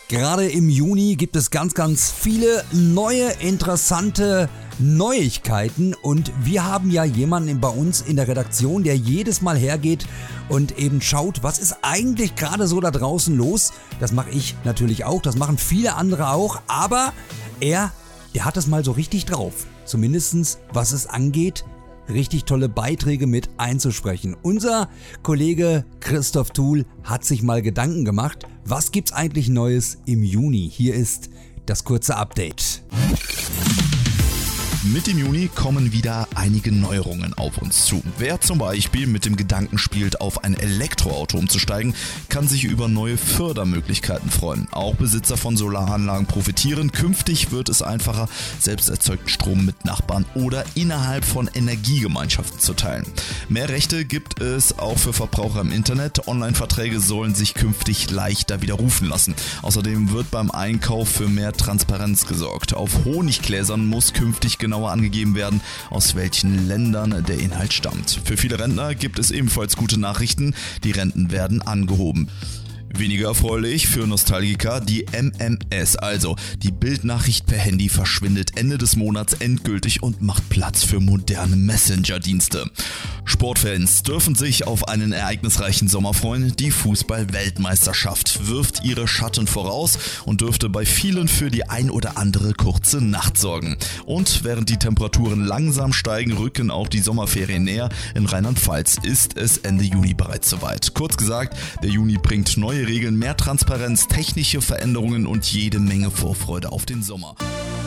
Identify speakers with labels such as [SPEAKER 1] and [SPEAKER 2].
[SPEAKER 1] Gerade im Juni gibt es ganz viele neue, interessante Neuigkeiten und wir haben ja jemanden bei uns in der Redaktion, der jedes Mal hergeht und eben schaut, was ist eigentlich gerade so da draußen los. Das mache ich natürlich auch, das machen viele andere auch, aber der hat es mal so richtig drauf. Zumindest was es angeht, richtig tolle Beiträge mit einzusprechen. Unser Kollege Christoph Thuhl hat sich mal Gedanken gemacht, was gibt's eigentlich Neues im Juni? Hier ist das kurze Update.
[SPEAKER 2] Mit dem Juni kommen wieder einige Neuerungen auf uns zu. Wer zum Beispiel mit dem Gedanken spielt, auf ein Elektroauto umzusteigen, kann sich über neue Fördermöglichkeiten freuen. Auch Besitzer von Solaranlagen profitieren. Künftig wird es einfacher, selbst erzeugten Strom mit Nachbarn oder innerhalb von Energiegemeinschaften zu teilen. Mehr Rechte gibt es auch für Verbraucher im Internet. Online-Verträge sollen sich künftig leichter widerrufen lassen. Außerdem wird beim Einkauf für mehr Transparenz gesorgt. Auf Honiggläsern muss künftig genauer angegeben werden, aus welchen Ländern der Inhalt stammt. Für viele Rentner gibt es ebenfalls gute Nachrichten, die Renten werden angehoben. Weniger erfreulich für Nostalgiker, die MMS, also die Bildnachricht per Handy, verschwindet Ende des Monats endgültig und macht Platz für moderne Messenger-Dienste. Sportfans dürfen sich auf einen ereignisreichen Sommer freuen. Die Fußball-Weltmeisterschaft wirft ihre Schatten voraus und dürfte bei vielen für die ein oder andere kurze Nacht sorgen. Und während die Temperaturen langsam steigen, rücken auch die Sommerferien näher. In Rheinland-Pfalz ist es Ende Juni bereits soweit. Kurz gesagt, der Juni bringt neue Regeln, mehr Transparenz, technische Veränderungen und jede Menge Vorfreude auf den Sommer.